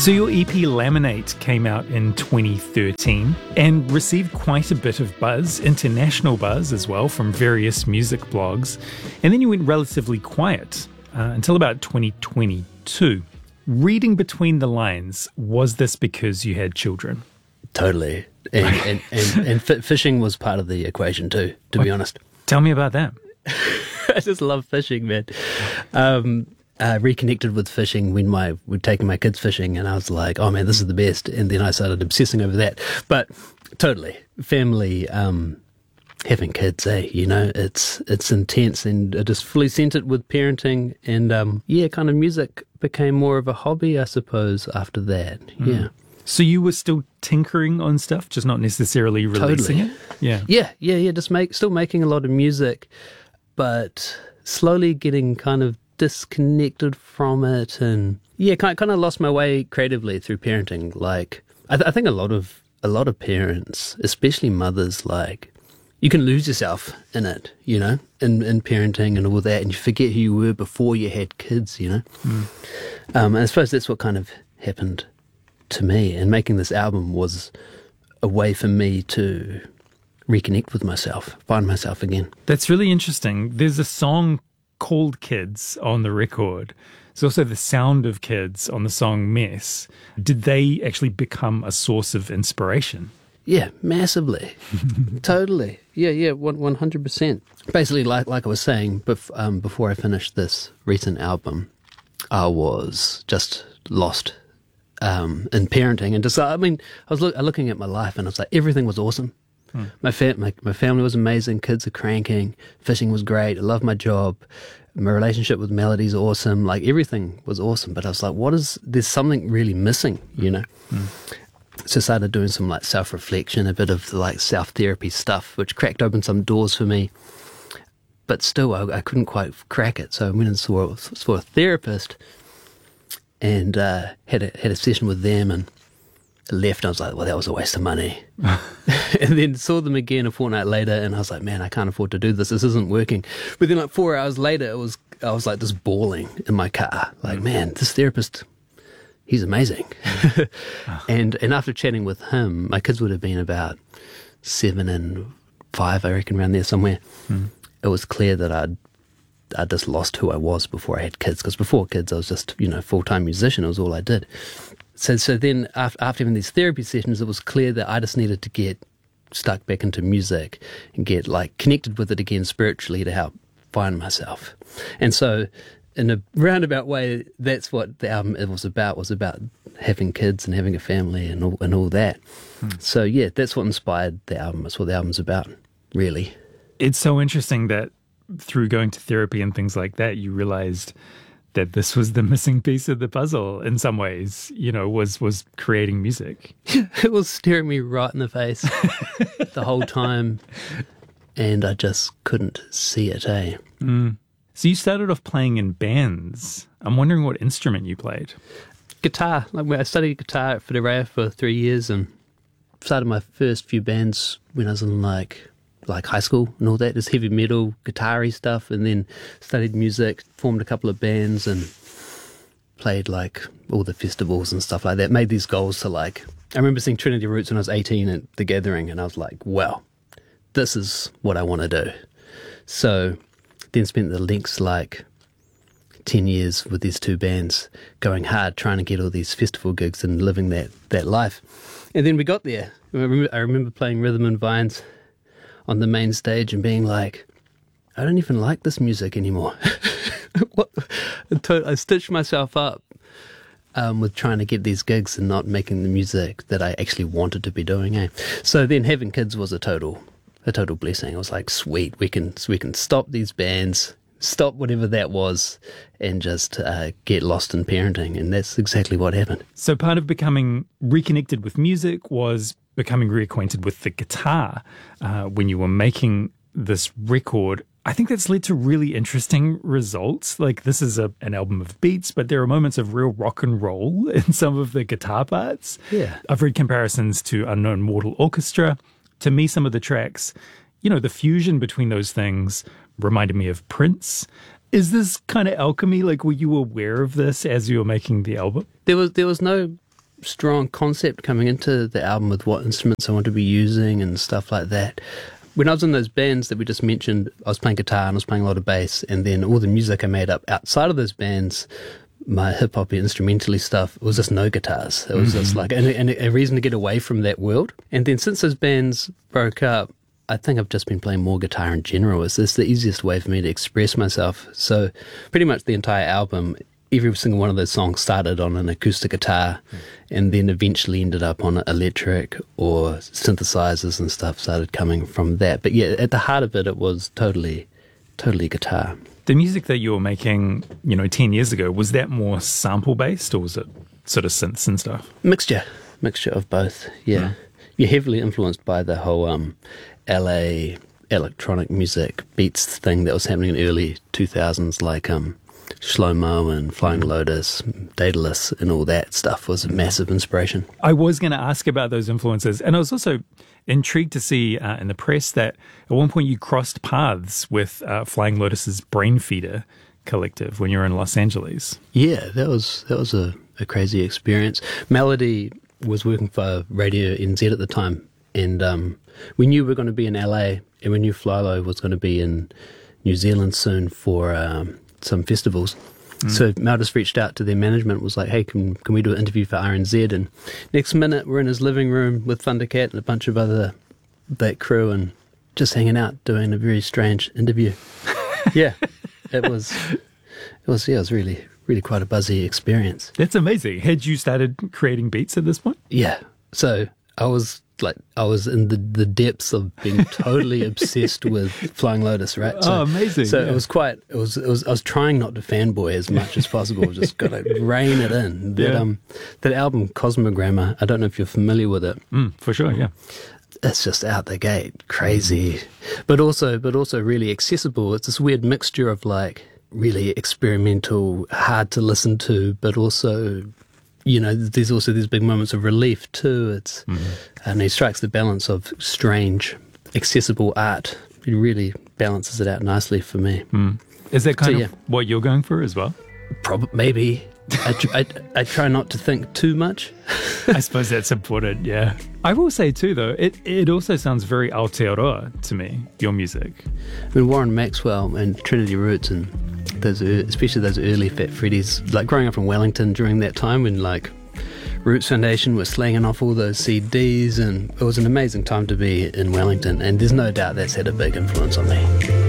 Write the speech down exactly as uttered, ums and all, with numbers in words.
So your E P Laminate came out in twenty thirteen and received quite a bit of buzz, international buzz as well, from various music blogs. And then you went relatively quiet uh, until about twenty twenty-two. Reading between the lines, was this because you had children? Totally. And and, and, and f- fishing was part of the equation too, to be honest. Tell me about that. I just love fishing, man. Um, I reconnected with fishing when my we'd taken my kids fishing, and I was like, oh man, this is the best. And then I started obsessing over that. But totally, family, um, having kids, eh? You know, it's it's intense, and I just fully sent it with parenting. And um, yeah, kind of music became more of a hobby, I suppose, after that. Mm. Yeah. So you were still tinkering on stuff, just not necessarily releasing totally. it? Yeah. Yeah, yeah, yeah. Just make still making a lot of music, but slowly getting kind of disconnected from it, and yeah, kind kind of lost my way creatively through parenting. Like, I, th- I think a lot of a lot of parents, especially mothers, like you can lose yourself in it, you know, in in parenting and all that, and you forget who you were before you had kids, you know. Mm. Um, and I suppose that's what kind of happened to me. And making this album was a way for me to reconnect with myself, find myself again. That's really interesting. There's a song called Kids on the record. There's also the sound of kids on the song Mess. Did they actually become a source of inspiration? Yeah, massively. Totally. Yeah, yeah, one, one hundred percent. Basically, like like I was saying, bef- um, before I finished this recent album, I was just lost um, in parenting. And just, I mean, I was look, looking at my life and I was like, everything was awesome. Hmm. My, fa- my my family was amazing. Kids are cranking. Fishing was great. I love my job. My relationship with Melody's awesome. Like, everything was awesome. But I was like, what is, there's something really missing, you know? Hmm. So I started doing some like self-reflection, a bit of like self-therapy stuff, which cracked open some doors for me. But still, I, I couldn't quite crack it. So I went and saw, saw a therapist and uh, had a, had a session with them, and left, and I was like, well, that was a waste of money. And then saw them again a fortnight later, and I was like, man, I can't afford to do this. This isn't working. But then like four hours later, it was I was like just bawling in my car. Like, man, this therapist, he's amazing. and and after chatting with him, my kids would have been about seven and five, I reckon, around there somewhere. Mm. It was clear that I'd I just lost who I was before I had kids. Because before kids, I was just, you know, full-time musician. It was all I did. So so then after, after having these therapy sessions, it was clear that I just needed to get stuck back into music and get like connected with it again spiritually to help find myself. And so in a roundabout way, that's what the album it was about, was about having kids and having a family and all, and all that. Hmm. So yeah, that's what inspired the album. That's what the album's about, really. It's so interesting that through going to therapy and things like that, you realized that this was the missing piece of the puzzle in some ways, you know, was was creating music. It was staring me right in the face the whole time, and I just couldn't see it, eh? Mm. So you started off playing in bands. I'm wondering what instrument you played. Guitar. Like, I studied guitar at Whitireia for three years and started my first few bands when I was in like... like high school and all that, just heavy metal, guitar-y stuff, and then studied music, formed a couple of bands and played like all the festivals and stuff like that, made these goals to like, I remember seeing Trinity Roots when I was eighteen at The Gathering, and I was like, wow, this is what I want to do. So then spent the next like ten years with these two bands, going hard, trying to get all these festival gigs and living that, that life. And then we got there. I remember, I remember playing Rhythm and Vines on the main stage and being like, I don't even like this music anymore. What? I stitched myself up um, with trying to get these gigs and not making the music that I actually wanted to be doing. Eh? So then having kids was a total, a total blessing. I was like, sweet, we can we can stop these bands, stop whatever that was, and just uh, get lost in parenting. And that's exactly what happened. So part of becoming reconnected with music was becoming reacquainted with the guitar uh, when you were making this record. I think that's led to really interesting results. Like, this is a, an album of beats, but there are moments of real rock and roll in some of the guitar parts. Yeah. I've read comparisons to Unknown Mortal Orchestra. To me, some of the tracks, you know, the fusion between those things reminded me of Prince. Is this kind of alchemy? Like, were you aware of this as you were making the album? There was there was no strong concept coming into the album with what instruments I want to be using and stuff like that. When I was in those bands that we just mentioned, I was playing guitar and I was playing a lot of bass, and then all the music I made up outside of those bands, my hip-hop instrumentally stuff, it was just no guitars. It was mm-hmm. just like and, and a reason to get away from that world. And then since those bands broke up, I think I've just been playing more guitar in general. It's, it's the easiest way for me to express myself. So pretty much the entire album, every single one of those songs started on an acoustic guitar mm. and then eventually ended up on electric, or synthesizers and stuff started coming from that. But yeah, at the heart of it, it was totally, totally guitar. The music that you were making, you know, ten years ago, was that more sample-based, or was it sort of synths and stuff? Mixture. Mixture of both, yeah. Mm. You're heavily influenced by the whole um, L A electronic music beats thing that was happening in the early two thousands, like um, Shlomo and Flying Lotus, Daedalus, and all that stuff was a massive inspiration. I was going to ask about those influences, and I was also intrigued to see uh, in the press that at one point you crossed paths with uh, Flying Lotus's Brainfeeder collective when you were in Los Angeles. Yeah, that was that was a, a crazy experience. Melody was working for Radio N Z at the time, and um, we knew we were going to be in L A, and we knew Flylo was going to be in New Zealand soon for um, some festivals. Mm. So Mel just reached out to their management, was like, hey, can can we do an interview for R N Z? And next minute, we're in his living room with Thundercat and a bunch of other that crew and just hanging out doing a very strange interview. yeah, it was, it was, yeah, it was really, really quite a buzzy experience. That's amazing. Had you started creating beats at this point? Yeah. So I was like, I was in the, the depths of being totally obsessed with Flying Lotus, right? So, oh, amazing. So yeah. it was quite, it was, it was, I was trying not to fanboy as much as possible, just got to rein it in. That, yeah. um, that album, Cosmogramma, I don't know if you're familiar with it. Mm, for sure, yeah. It's just out the gate, crazy, but also, but also really accessible. It's this weird mixture of like really experimental, hard to listen to, but also, you know, there's also these big moments of relief too. It's mm-hmm. and he strikes the balance of strange, accessible art. He really balances it out nicely for me. Mm. Is that kind so, of yeah. what you're going for as well? Probably, maybe. I, tr- I, I try not to think too much. I suppose that's important, yeah. I will say too, though, it, it also sounds very Aotearoa to me, your music. I mean, Warren Maxwell and Trinity Roots and those, especially those early Fat Freddy's, like growing up in Wellington during that time when like Roots Foundation was slanging off all those C Ds, and it was an amazing time to be in Wellington, and there's no doubt that's had a big influence on me.